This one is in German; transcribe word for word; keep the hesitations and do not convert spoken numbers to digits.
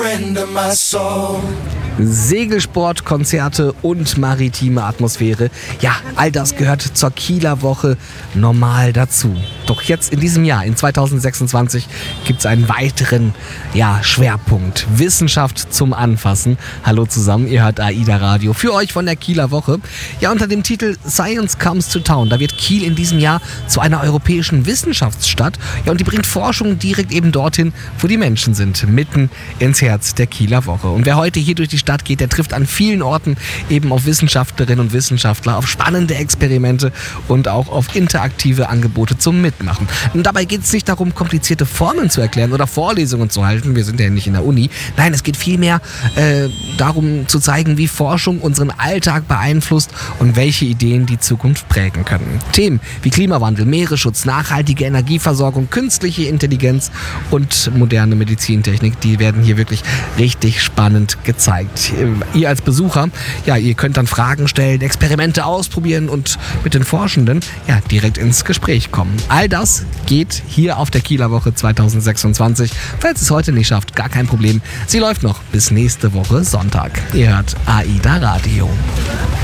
Segelsport, Konzerte und maritime Atmosphäre. Ja, all das gehört zur Kieler Woche normal dazu. Doch jetzt in diesem Jahr, in zweitausendsechsundzwanzig, gibt es einen weiteren ja, Schwerpunkt. Wissenschaft zum Anfassen. Hallo zusammen, ihr hört AIDA Radio. Für euch von der Kieler Woche. Ja, unter dem Titel Science Comes to Town. Da wird Kiel in diesem Jahr zu einer europäischen Wissenschaftsstadt. Ja, und die bringt Forschung direkt eben dorthin, wo die Menschen sind. Mitten ins Herz der Kieler Woche. Und wer heute hier durch die Stadt geht, der trifft an vielen Orten eben auf Wissenschaftlerinnen und Wissenschaftler, auf spannende Experimente und auch auf interaktive Angebote zum Mitmachen. Und dabei geht es nicht darum, komplizierte Formeln zu erklären oder Vorlesungen zu halten. Wir sind ja nicht in der Uni. Nein, es geht vielmehr äh, darum zu zeigen, wie Forschung unseren Alltag beeinflusst und welche Ideen die Zukunft prägen können. Themen wie Klimawandel, Meeresschutz, nachhaltige Energieversorgung, künstliche Intelligenz und moderne Medizintechnik, die werden hier wirklich richtig spannend gezeigt. Ihr als Besucher, ja, ihr könnt dann Fragen stellen, Experimente ausprobieren und mit den Forschenden ja, direkt ins Gespräch kommen. All das geht hier auf der Kieler Woche zweitausendsechsundzwanzig. Falls es heute nicht schafft, gar kein Problem. Sie läuft noch bis nächste Woche Sonntag. Ihr hört AIDA Radio.